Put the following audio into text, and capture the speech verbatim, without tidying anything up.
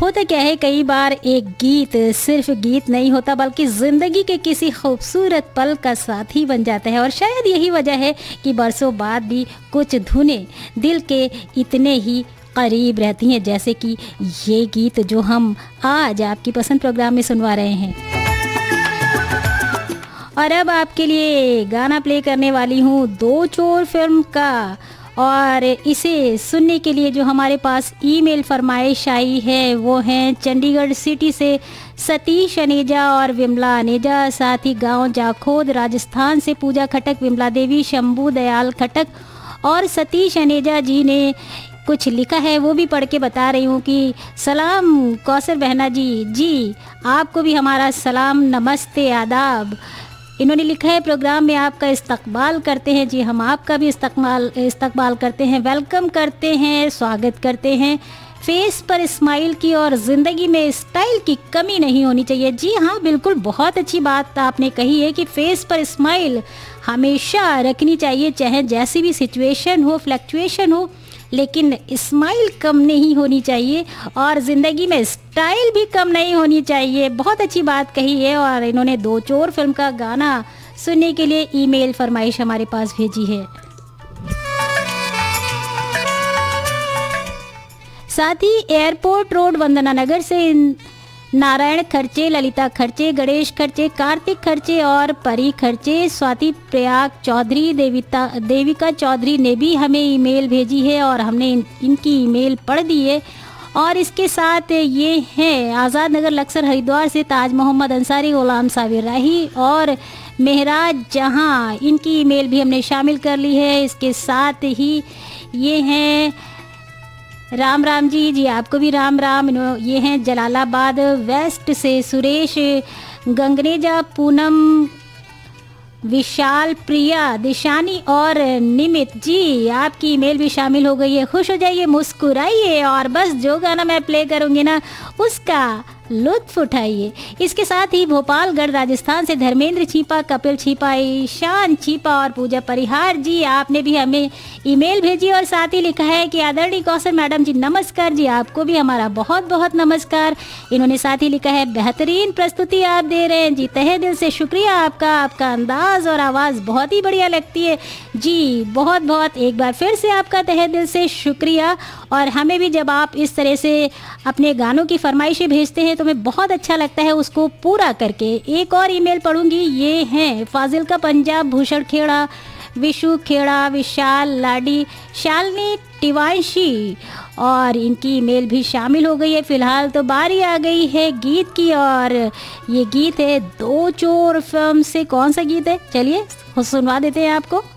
होता क्या है, कई बार एक गीत सिर्फ गीत नहीं होता बल्कि ज़िंदगी के किसी खूबसूरत पल का साथी बन जाता है। और शायद यही वजह है कि बरसों बाद भी कुछ धुनें दिल के इतने ही करीब रहती हैं, जैसे कि ये गीत जो हम आज आपकी पसंद प्रोग्राम में सुनवा रहे हैं। और अब आपके लिए गाना प्ले करने वाली हूँ दो चोर फिल्म का, और इसे सुनने के लिए जो हमारे पास ईमेल फरमाइश आई है वो हैं चंडीगढ़ सिटी से सतीश अनेजा और विमला अनेजा, साथ ही गांव जाखोद राजस्थान से पूजा खटक, विमला देवी, शंभू दयाल खटक और सतीश अनेजा जी ने कुछ लिखा है, वो भी पढ़ के बता रही हूँ कि सलाम कौसर बहना जी, जी आपको भी हमारा सलाम, नमस्ते, आदाब। इन्होंने लिखा है प्रोग्राम में आपका इस्तकबाल करते हैं। जी हम आपका भी इस्तकबाल इस्तकबाल करते हैं, वेलकम करते हैं, स्वागत करते हैं। फेस पर स्माइल की और ज़िंदगी में स्टाइल की कमी नहीं होनी चाहिए। जी हाँ, बिल्कुल, बहुत अच्छी बात आपने कही है कि फेस पर स्माइल हमेशा रखनी चाहिए, चाहे जैसी भी सिचुएशन हो, फ्लक्चुएशन हो, लेकिन स्माइल कम नहीं होनी चाहिए और ज़िंदगी में स्टाइल भी कम नहीं होनी चाहिए। बहुत अच्छी बात कही है। और इन्होंने दो चोर फिल्म का गाना सुनने के लिए ईमेल फरमाइश हमारे पास भेजी है। साथ ही एयरपोर्ट रोड वंदना नगर से नारायण खर्चे, ललिता खर्चे, गणेश खर्चे, कार्तिक खर्चे और परी खर्चे, स्वाति प्रयाग चौधरी, देविता देविका चौधरी ने भी हमें ईमेल भेजी है और हमने इन, इनकी ईमेल पढ़ दी है। और इसके साथ ये हैं आज़ाद नगर लक्सर हरिद्वार से ताज मोहम्मद अंसारी, गुलाम साबिर राही और मेहराज जहां, इनकी ईमेल भी हमने शामिल कर ली है। इसके साथ ही ये हैं राम राम जी, जी आपको भी राम राम। ये हैं जलालाबाद वेस्ट से सुरेश गंगनेजा, पूनम, विशाल, प्रिया, दिशानी और निमित, जी आपकी ईमेल भी शामिल हो गई है। खुश हो जाइए, मुस्कुराइए और बस जो गाना मैं प्ले करूँगी ना उसका लुत्फ उठाइए। इसके साथ ही भोपालगढ़ राजस्थान से धर्मेंद्र छीपा, कपिल छीपा, ईशान छीपा और पूजा परिहार, जी आपने भी हमें ईमेल भेजी और साथ ही लिखा है कि आदरणीय कौसर मैडम जी नमस्कार। जी आपको भी हमारा बहुत बहुत नमस्कार। इन्होंने साथ ही लिखा है बेहतरीन प्रस्तुति आप दे रहे हैं, जी तहे दिल से शुक्रिया आपका, आपका अंदाज और आवाज़ बहुत ही बढ़िया लगती है। जी बहुत बहुत एक बार फिर से आपका तहे दिल से शुक्रिया। और हमें भी जब आप इस तरह से अपने गानों की फरमाइशें भेजते हैं तो हमें बहुत अच्छा लगता है उसको पूरा करके। एक और ईमेल पढ़ूंगी, ये हैं फाजिल का पंजाब, भूषण खेड़ा, विशु खेड़ा, विशाल लाडी, शालिनी टिवांशी और इनकी ईमेल भी शामिल हो गई है। फिलहाल तो बारी आ गई है गीत की और ये गीत है दो चोर फिल्म से। कौन सा गीत है, चलिए सुनवा देते हैं आपको।